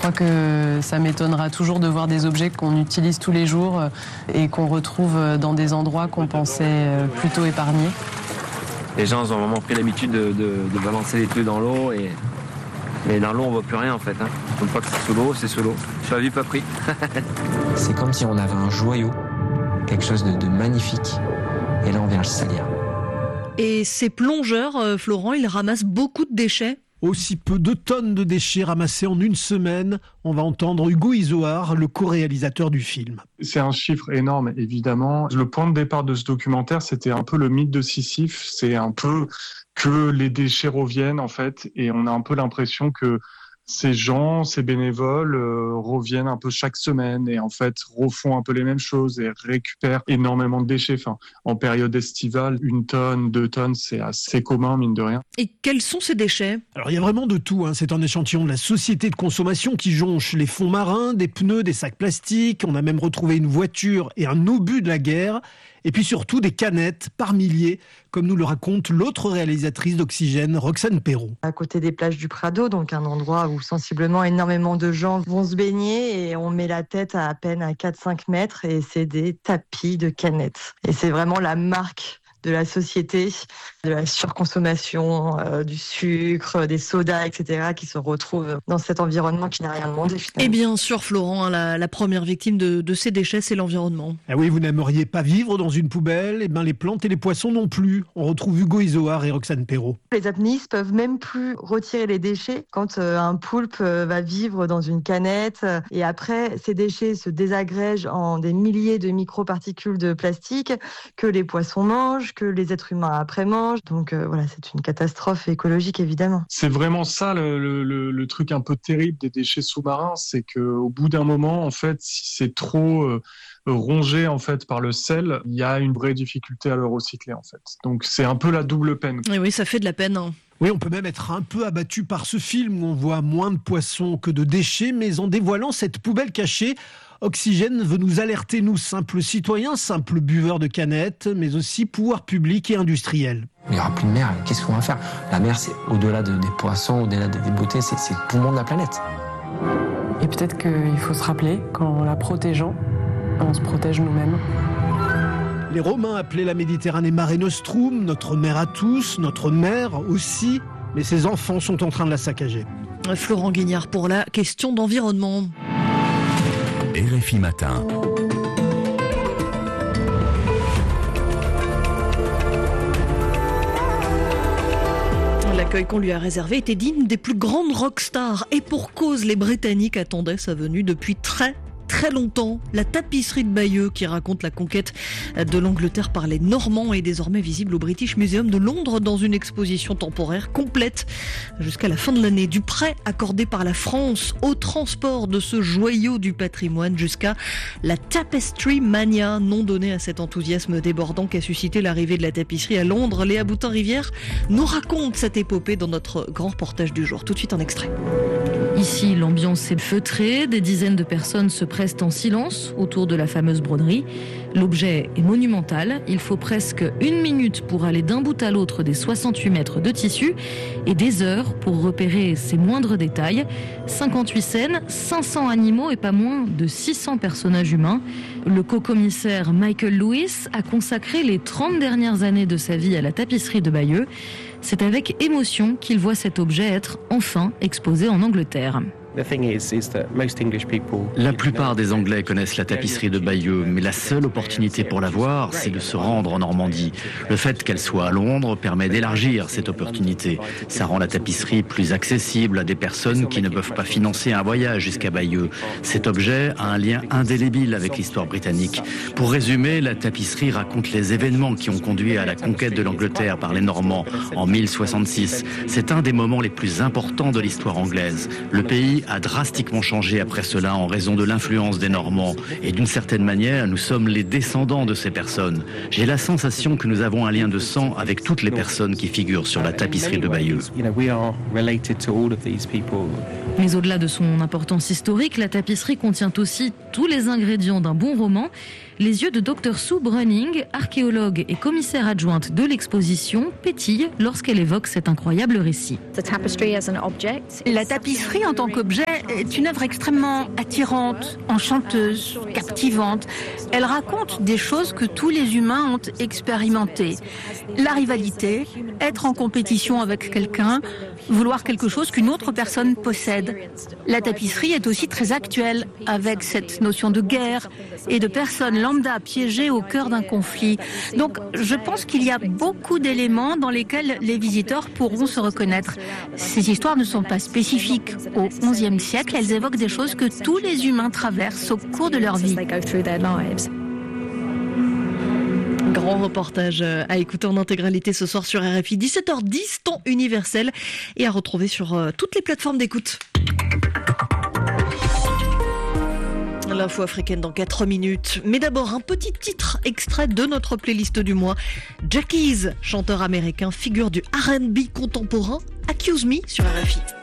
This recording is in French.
crois que ça m'étonnera toujours de voir des objets qu'on utilise tous les jours et qu'on retrouve dans des endroits qu'on pensait plutôt épargnés. Les gens ont vraiment pris l'habitude de balancer les trucs dans l'eau mais dans l'eau on voit plus rien en fait. Une fois que c'est sous l'eau, c'est sous l'eau. Je l'avais pas pris. C'est comme si on avait un joyau, quelque chose de magnifique, et là on vient le salir. Et ces plongeurs, Florent, ils ramassent beaucoup de déchets. Aussi peu de tonnes de déchets ramassés en une semaine. On va entendre Hugo Izoard, le co-réalisateur du film. C'est un chiffre énorme, évidemment. Le point de départ de ce documentaire, c'était un peu le mythe de Sisyphe. C'est un peu que les déchets reviennent, en fait. Et on a un peu l'impression que ces gens, ces bénévoles reviennent un peu chaque semaine et en fait refont un peu les mêmes choses et récupèrent énormément de déchets. Enfin, en période estivale, 1 tonne, 2 tonnes, c'est assez commun, mine de rien. Et quels sont ces déchets ? Alors il y a vraiment de tout. C'est un échantillon de la société de consommation qui jonche les fonds marins, des pneus, des sacs plastiques. On a même retrouvé une voiture et un obus de la guerre. Et puis surtout des canettes par milliers, comme nous le raconte l'autre réalisatrice d'Oxygène, Roxane Perrault. À côté des plages du Prado, donc un endroit où sensiblement énormément de gens vont se baigner et on met la tête à peine à 4-5 mètres et c'est des tapis de canettes. Et c'est vraiment la marque de la société, de la surconsommation, du sucre, des sodas, etc., qui se retrouvent dans cet environnement qui n'a rien demandé. Finalement. Et bien sûr, Florent, la première victime de ces déchets, c'est l'environnement. Ah oui, vous n'aimeriez pas vivre dans une poubelle ? Eh bien, les plantes et les poissons non plus. On retrouve Hugo Izoard et Roxane Perrault. Les apnéistes peuvent même plus retirer les déchets quand un poulpe va vivre dans une canette. Et après, ces déchets se désagrègent en des milliers de microparticules de plastique que les poissons mangent, que les êtres humains après mangent. Donc voilà, c'est une catastrophe écologique évidemment. C'est vraiment ça le truc un peu terrible des déchets sous-marins, c'est qu'au bout d'un moment, en fait, si c'est trop rongé en fait par le sel, il y a une vraie difficulté à le recycler en fait. Donc c'est un peu la double peine. Et oui, ça fait de la peine. Oui, on peut même être un peu abattu par ce film où on voit moins de poissons que de déchets, mais en dévoilant cette poubelle cachée, Oxygène veut nous alerter, nous, simples citoyens, simples buveurs de canettes, mais aussi pouvoirs publics et industriels. Il n'y aura plus de mer, qu'est-ce qu'on va faire ? La mer, c'est au-delà des poissons, au-delà des beautés, c'est le poumon de la planète. Et peut-être qu'il faut se rappeler qu'en la protégeant, on se protège nous-mêmes. Les Romains appelaient la Méditerranée Mare Nostrum, notre mer à tous, notre mère aussi, mais ces enfants sont en train de la saccager. Florent Guignard pour la question d'environnement. RFI Matin. L'accueil qu'on lui a réservé était digne des plus grandes rockstars. Et pour cause, les Britanniques attendaient sa venue depuis très longtemps. La tapisserie de Bayeux, qui raconte la conquête de l'Angleterre par les Normands, est désormais visible au British Museum de Londres dans une exposition temporaire complète jusqu'à la fin de l'année. Du prêt accordé par la France au transport de ce joyau du patrimoine jusqu'à la Tapestry Mania, nom donné à cet enthousiasme débordant qu'a suscité l'arrivée de la tapisserie à Londres. Léa Boutin-Rivière nous raconte cette épopée dans notre grand reportage du jour. Tout de suite un extrait. Ici, l'ambiance est feutrée, des dizaines de personnes se pressent en silence autour de la fameuse broderie. L'objet est monumental, il faut presque 1 minute pour aller d'un bout à l'autre des 68 mètres de tissu et des heures pour repérer ses moindres détails. 58 scènes, 500 animaux et pas moins de 600 personnages humains. Le co-commissaire Michael Lewis a consacré les 30 dernières années de sa vie à la tapisserie de Bayeux. C'est avec émotion qu'il voit cet objet être enfin exposé en Angleterre. La plupart des Anglais connaissent la tapisserie de Bayeux, mais la seule opportunité pour la voir, c'est de se rendre en Normandie. Le fait qu'elle soit à Londres permet d'élargir cette opportunité. Ça rend la tapisserie plus accessible à des personnes qui ne peuvent pas financer un voyage jusqu'à Bayeux. Cet objet a un lien indélébile avec l'histoire britannique. Pour résumer, la tapisserie raconte les événements qui ont conduit à la conquête de l'Angleterre par les Normands en 1066. C'est un des moments les plus importants de l'histoire anglaise. Le pays a drastiquement changé après cela en raison de l'influence des Normands. Et d'une certaine manière, nous sommes les descendants de ces personnes. J'ai la sensation que nous avons un lien de sang avec toutes les personnes qui figurent sur la tapisserie de Bayeux. Mais au-delà de son importance historique, la tapisserie contient aussi tous les ingrédients d'un bon roman. Les yeux de Dr Sue Brunning, archéologue et commissaire adjointe de l'exposition, pétillent lorsqu'elle évoque cet incroyable récit. La tapisserie en tant qu'objet l'objet est une œuvre extrêmement attirante, enchanteuse, captivante. Elle raconte des choses que tous les humains ont expérimentées. La rivalité, être en compétition avec quelqu'un, vouloir quelque chose qu'une autre personne possède. La tapisserie est aussi très actuelle, avec cette notion de guerre et de personnes lambda piégées au cœur d'un conflit. Donc je pense qu'il y a beaucoup d'éléments dans lesquels les visiteurs pourront se reconnaître. Ces histoires ne sont pas spécifiques au XIe siècle, elles évoquent des choses que tous les humains traversent au cours de leur vie. Grand reportage à écouter en intégralité ce soir sur RFI. 17h10, temps universel, et à retrouver sur toutes les plateformes d'écoute. L'info africaine dans 4 minutes. Mais d'abord, un petit titre extrait de notre playlist du mois. Jack Keys, chanteur américain, figure du R&B contemporain, Accuse Me sur RFI.